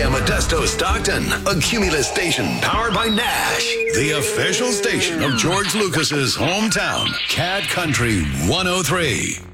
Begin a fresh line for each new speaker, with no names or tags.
Modesto Stockton, a Cumulus station powered by Nash, the official station of George Lucas's hometown, Cat Country 103.